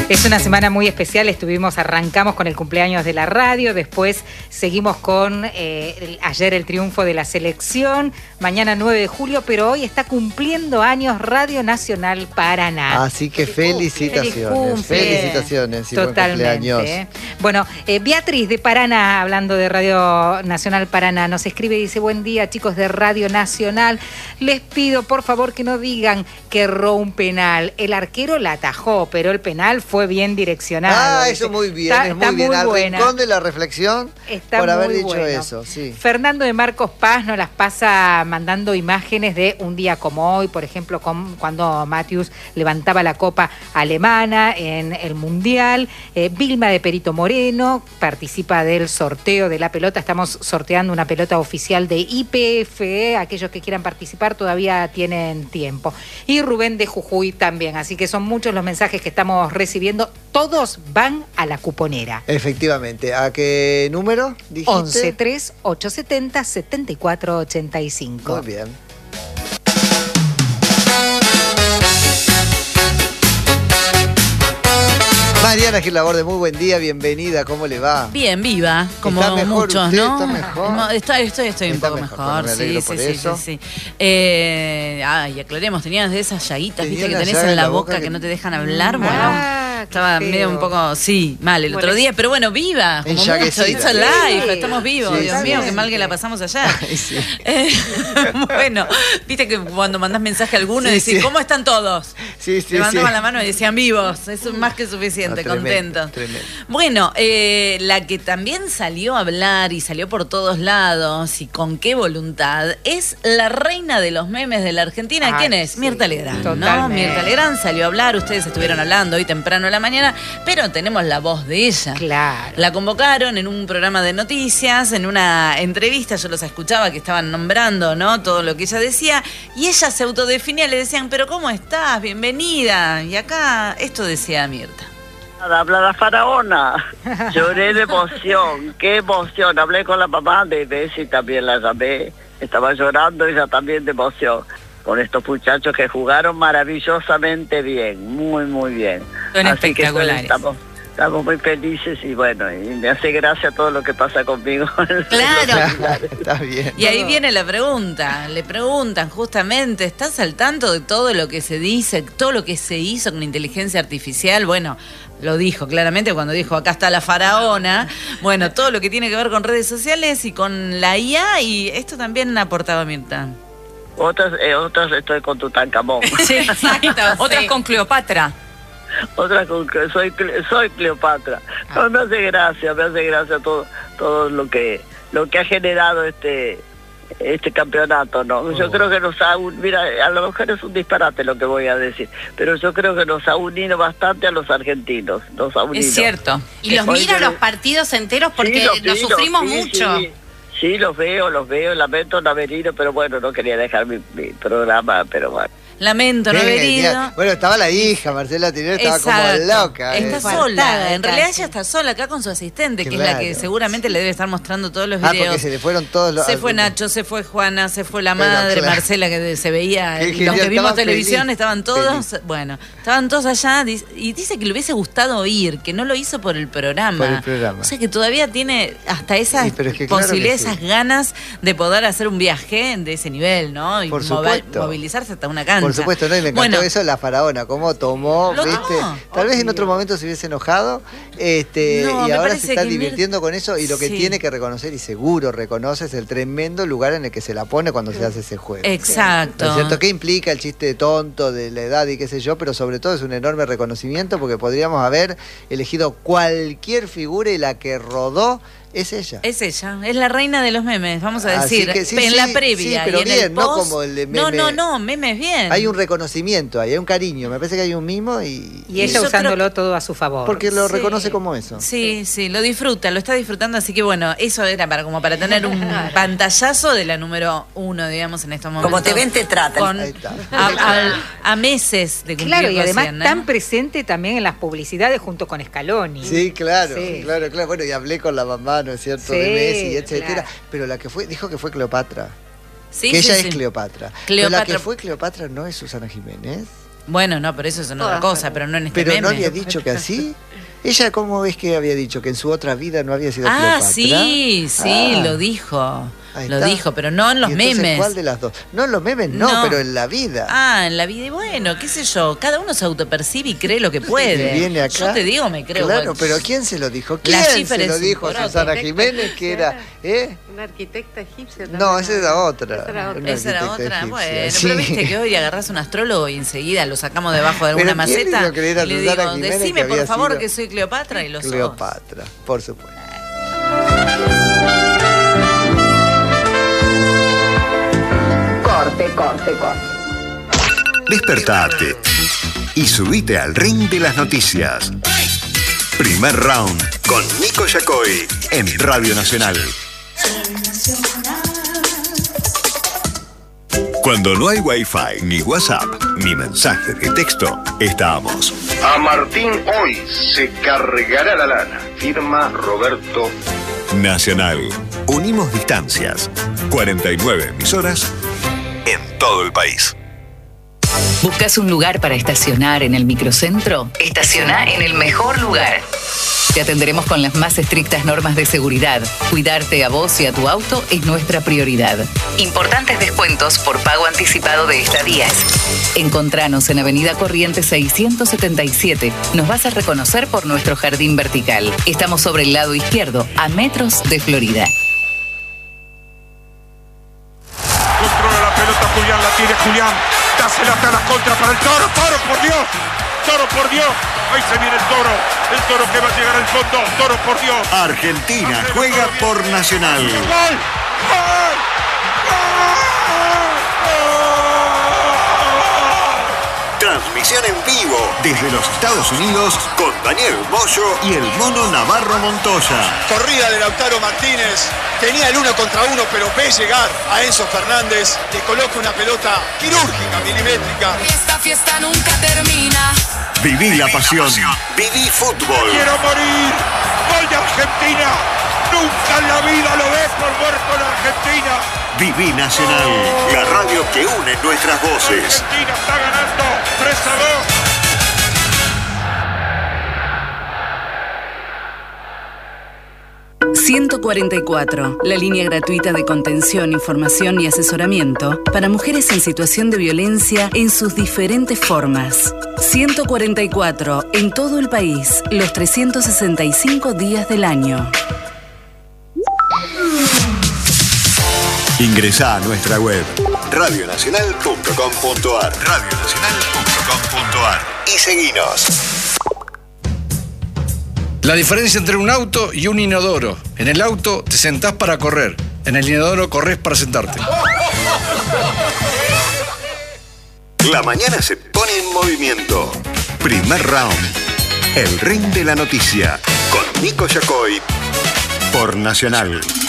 Es una semana muy especial, arrancamos con el cumpleaños de la radio, después seguimos con ayer el triunfo de la selección, mañana 9 de julio, pero hoy está cumpliendo años Radio Nacional Paraná. Así que felicitaciones, felicitaciones y totalmente, buen cumpleaños. Bueno, Beatriz de Paraná, hablando de Radio Nacional Paraná, nos escribe y dice: buen día, chicos de Radio Nacional, les pido por favor que no digan que erró un penal, el arquero la atajó, pero el penal fue bien direccionado. Eso muy bien, es muy bien. Al rincón de la reflexión está por haber dicho eso, sí. Fernando de Marcos Paz nos las pasa mandando imágenes de un día como hoy, por ejemplo, cuando Matthews levantaba la copa alemana en el Mundial. Vilma de Perito Moreno participa del sorteo de la pelota. Estamos sorteando una pelota oficial de YPF. Aquellos que quieran participar todavía tienen tiempo. Y Rubén de Jujuy también. Así que son muchos los mensajes que estamos recibiendo. Todos van a la cuponera. Efectivamente. ¿A qué número dijiste? 11 3 870 74 85. Muy bien. Mariana Gil Laborde, muy buen día, bienvenida, ¿cómo le va? Bien, viva, como ¿Está mejor muchos, usted? ¿no? ¿Está mejor? Estoy un poco mejor, me alegro sí, por sí, eso. sí. Ay, aclaremos, tenías de esas llaguitas, viste, que tenés en la boca que no te dejan hablar, estaba medio un poco, mal el otro día, pero bueno, viva, como mucho, hizo live, estamos vivos, Dios mío, qué mal que la pasamos allá. Sí. Bueno, viste que cuando mandás mensaje a alguno y decís, ¿cómo están todos? Sí. Levantaban la mano y decían vivos, eso es más que suficiente, contento. Tremendo. Bueno, la que también salió a hablar y salió por todos lados y con qué voluntad es la reina de los memes de la Argentina. ¿Quién es? Sí, Mirta Legrand, ¿no? Mirta Legrand salió a hablar, ustedes estuvieron hablando hoy temprano en la mañana, pero tenemos la voz de ella. Claro. La convocaron en un programa de noticias, en una entrevista, yo los escuchaba que estaban nombrando, ¿no? Todo lo que ella decía, y ella se autodefinía, le decían, pero ¿cómo estás? Bienvenida. Y acá esto decía Mirta. Habla la faraona. Lloré de emoción, qué emoción. Hablé con la mamá de Bessie, también la llamé. Estaba llorando ella también de emoción. Con estos muchachos que jugaron maravillosamente bien, muy, muy bien. Son así espectaculares. Que estamos muy felices y bueno, y me hace gracia todo lo que pasa conmigo. Claro. Está bien. Y ahí viene la pregunta, le preguntan justamente, ¿estás al tanto de todo lo que se dice, todo lo que se hizo con inteligencia artificial? Bueno, lo dijo claramente cuando dijo, acá está la faraona. Bueno, todo lo que tiene que ver con redes sociales y con la IA, y esto también aportaba Mirta. Otras estoy con Tutankamón. Sí, exacto. Otras con Cleopatra. Otra con soy Cleopatra. No, me hace gracia todo lo que ha generado este campeonato, ¿no? Yo creo que mira, a lo mejor es un disparate lo que voy a decir, pero yo creo que nos ha unido bastante a los argentinos, nos ha unido. Es cierto. Y los miro los partidos enteros porque los sufrimos mucho. Sí, los veo, lamento no haber ido, pero bueno, no quería dejar mi programa, pero bueno. Lamento no haber ido. Bueno, estaba la hija, Marcela Tinelli, estaba como loca. Está sola, en realidad ella está sola acá con su asistente, que es la que seguramente le debe estar mostrando todos los videos. Porque se le fueron todos los... Se fue Nacho, se fue Juana, se fue la madre, Marcela, que se veía, los que vimos televisión feliz. Estaban todos, estaban todos allá, y dice que le hubiese gustado ir, que no lo hizo por el programa. O sea que todavía tiene hasta esas posibilidades, esas ganas de poder hacer un viaje de ese nivel, ¿no? Y movilizarse hasta una cancha. Por supuesto, no, y me encantó eso, la faraona, cómo tomó, ¿viste? Tal vez en otro momento se hubiese enojado, y ahora se está divirtiendo con eso, y lo que tiene que reconocer, y seguro reconoce, es el tremendo lugar en el que se la pone cuando se hace ese juego. Exacto. ¿No es cierto? ¿Qué implica el chiste tonto de la edad y qué sé yo? Pero sobre todo es un enorme reconocimiento, porque podríamos haber elegido cualquier figura y la que rodó es ella. Es ella, es la reina de los memes, vamos a decir. Que, en la previa pero y en bien, el post, no como el de meme. No, memes bien. Hay un reconocimiento ahí, hay un cariño, me parece que hay un mimo y ella usándolo todo a su favor. Porque lo reconoce como eso. Sí, lo disfruta, lo está disfrutando, así que bueno, eso era para tener un pantallazo de la número 1, digamos, en estos momentos. Como te ven, te tratan. Ahí está. A meses de cumplir. Claro, y además tan presente también en las publicidades junto con Scaloni. Sí, claro. Bueno, y hablé con la mamá, ¿no es cierto? De Messi, etcétera. Claro. Pero la que fue, dijo que fue Cleopatra. Sí, que sí, ella sí. es Cleopatra. Pero la que fue Cleopatra no es Susana Jiménez. Bueno, no, pero eso es otra cosa, pero no en este Pero meme. ¿no había dicho que así? ¿Ella cómo ves que había dicho? ¿Que en su otra vida no había sido Cleopatra? Sí, lo dijo. Lo dijo, pero no en los memes. ¿Cuál de las dos? No en los memes, no, pero en la vida. En la vida. Y bueno, qué sé yo, cada uno se autopercibe y cree lo que puede. Viene acá. Yo te digo, me creo. Claro, pero ¿quién se lo dijo? ¿Quién se lo dijo? Susana Jiménez, que era... Una arquitecta egipcia también. No, esa era otra. Esa era otra. Bueno, pero viste que hoy agarrás un astrólogo y enseguida lo sacamos debajo de alguna maceta. Y le digo, decime por favor que soy Cleopatra y lo sos. Cleopatra, por supuesto. Corte. Despertate y subite al ring de las noticias. Primer round con Nico Yacoy en Radio Nacional. Cuando no hay Wi-Fi, ni WhatsApp, ni mensajes de texto, estamos. A Martín hoy se cargará la lana. Firma Roberto. Nacional. Unimos distancias. 49 emisoras en todo el país. ¿Buscas un lugar para estacionar en el microcentro? Estaciona en el mejor lugar. Te atenderemos con las más estrictas normas de seguridad. Cuidarte a vos y a tu auto es nuestra prioridad. Importantes descuentos por pago anticipado de estadías. Encontranos en Avenida Corrientes 677. Nos vas a reconocer por nuestro jardín vertical. Estamos sobre el lado izquierdo, a metros de Florida. Controla la pelota Julián, la tiene Julián. Dásela hasta la contra para el Toro. Toro, por Dios. Toro, por Dios. Ahí se viene el Toro. El Toro que va a llegar al fondo. Toro, por Dios. Argentina juega por Nacional. ¡Gol! ¡Gol! Transmisión en vivo desde los Estados Unidos con Daniel Bollo y el Mono Navarro Montoya. Corrida de Lautaro Martínez. Tenía el 1 contra 1, pero ve llegar a Enzo Fernández. Le coloca una pelota quirúrgica, milimétrica. Esta fiesta nunca termina. Viví la pasión. Viví fútbol. ¡Quiero morir! ¡Gol de Argentina! ¡Nunca en la vida lo ves por muerto en Argentina! Viví Nacional, la radio que une nuestras voces. Argentina está ganando 3-2. 144, la línea gratuita de contención, información y asesoramiento para mujeres en situación de violencia en sus diferentes formas. 144, en todo el país, los 365 días del año. Ingresá a nuestra web radionacional.com.ar radionacional.com.ar y seguinos. La diferencia entre un auto y un inodoro. En el auto te sentás para correr. En el inodoro corres para sentarte. La mañana se pone en movimiento. Primer round. El ring de la noticia. Con Nico Yacoy. Por Nacional.